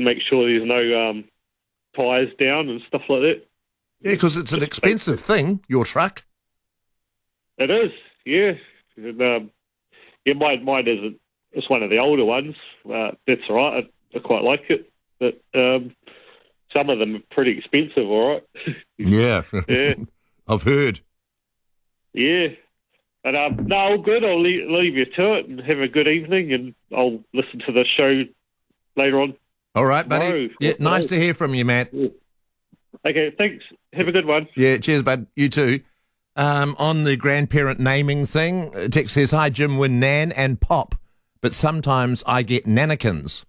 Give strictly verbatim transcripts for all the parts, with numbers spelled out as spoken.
make sure there's no um, tyres down and stuff like that. Yeah, because it's an expensive thing, your truck. It is, yeah. And, um, yeah, mine, mine is it's one of the older ones. Uh, that's all right. I, I quite like it. But um, some of them are pretty expensive, all right. Yeah. Yeah. I've heard. Yeah. But um, no, all good. I'll leave, leave you to it and have a good evening, and I'll listen to the show later on. All right, buddy. Tomorrow. Yeah, nice to hear from you, Matt. Yeah. Okay, thanks. Have a good one. Yeah, cheers, bud. You too. Um, on the grandparent naming thing, text says, hi, Jim, we're Nan and Pop, but sometimes I get nannikins.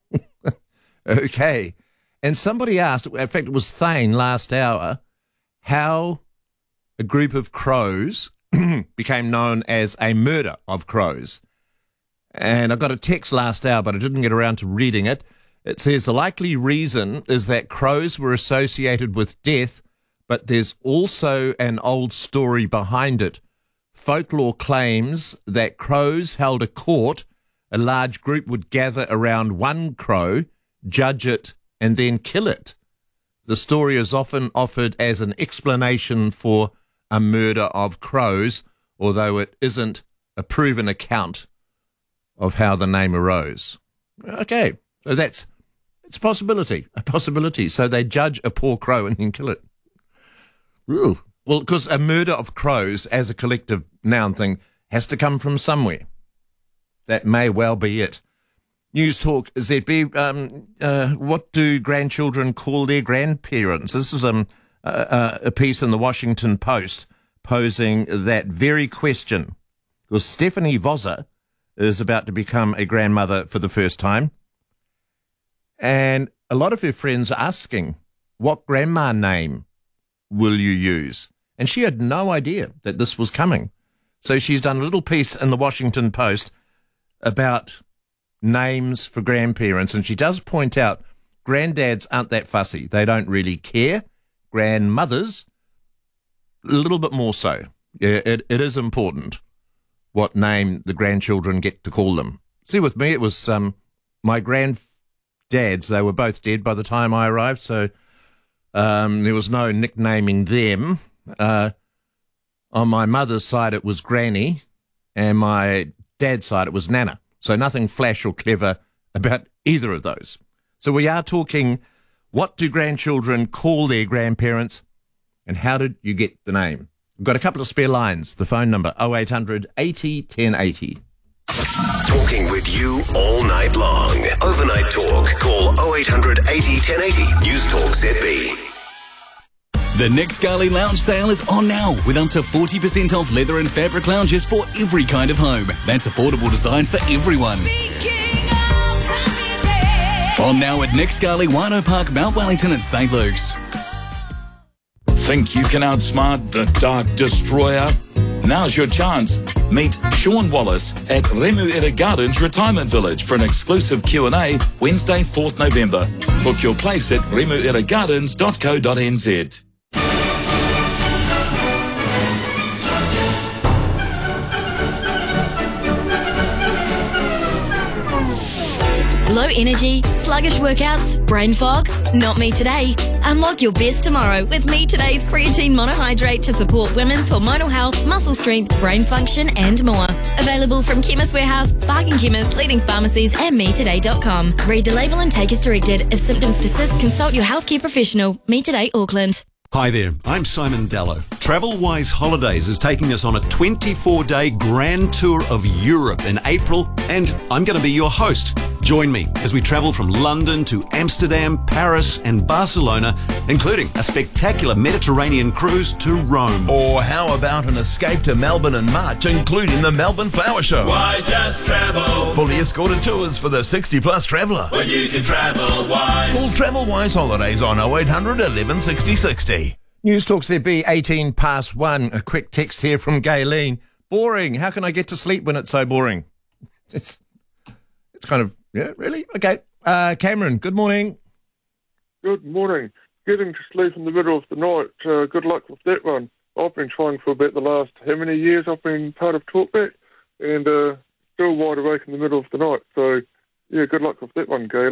Okay. And somebody asked, in fact, it was Thane last hour, how a group of crows became known as a murder of crows. And I got a text last hour, but I didn't get around to reading it. It says the likely reason is that crows were associated with death, but there's also an old story behind it. Folklore claims that crows held a court. A large group would gather around one crow, judge it, and then kill it. The story is often offered as an explanation for a murder of crows, although it isn't a proven account of how the name arose. Okay, so that's it's a possibility, a possibility. So they judge a poor crow and then kill it. Ooh. Well, because a murder of crows as a collective noun thing has to come from somewhere. That may well be it. News Talk Z B, um, uh, what do grandchildren call their grandparents? This is um, uh, a piece in the Washington Post posing that very question. Because Stephanie Voza is about to become a grandmother for the first time. And a lot of her friends are asking, what grandma name will you use? And she had no idea that this was coming. So she's done a little piece in the Washington Post about names for grandparents, and she does point out granddads aren't that fussy. They don't really care. Grandmothers, a little bit more so. Yeah, it, it is important what name the grandchildren get to call them. See, with me, it was um, my granddads. They were both dead by the time I arrived, so um, there was no nicknaming them. Uh, on my mother's side, it was Granny, and my dad's side, it was Nana. So nothing flash or clever about either of those. So we are talking, what do grandchildren call their grandparents, and how did you get the name? We've got a couple of spare lines. The phone number, oh eight hundred eighty ten eighty. Talking with you all night long. Overnight Talk. Call oh eight hundred eighty ten eighty. News Talk Z B. The Nick Scali Lounge sale is on now with up to forty percent off leather and fabric lounges for every kind of home. That's affordable design for everyone. On now at Nick Scali, Wino Park, Mount Wellington and St Luke's. Think you can outsmart the Dark Destroyer? Now's your chance. Meet Sean Wallace at Remuera Gardens Retirement Village for an exclusive Q and A Wednesday, fourth November. Book your place at remuera gardens dot co dot n z. Low energy, sluggish workouts, brain fog? Not me today. Unlock your best tomorrow with Me Today's creatine monohydrate to support women's hormonal health, muscle strength, brain function and more. Available from Chemist Warehouse, Bargain Chemist, leading pharmacies and me today dot com. Read the label and take as directed. If symptoms persist, consult your healthcare professional. Me Today Auckland. Hi there, I'm Simon Dallow. TravelWise Holidays is taking us on a twenty-four day grand tour of Europe in April, and I'm going to be your host. Join me as we travel from London to Amsterdam, Paris and Barcelona, including a spectacular Mediterranean cruise to Rome. Or how about an escape to Melbourne in March, including the Melbourne Flower Show? Why just travel? Fully escorted tours for the sixty plus traveller. When you can travel wise. Call TravelWise Holidays on oh eight hundred eleven sixty sixty. News Talk Z B, eighteen past one. A quick text here from Gayleen. Boring. How can I get to sleep when it's so boring? It's, it's kind of, yeah, really? Okay. Uh, Cameron, good morning. Good morning. Getting to sleep in the middle of the night, uh, good luck with that one. I've been trying for about the last how many years I've been part of Talkback, and uh, still wide awake in the middle of the night. So, yeah, good luck with that one, Gail.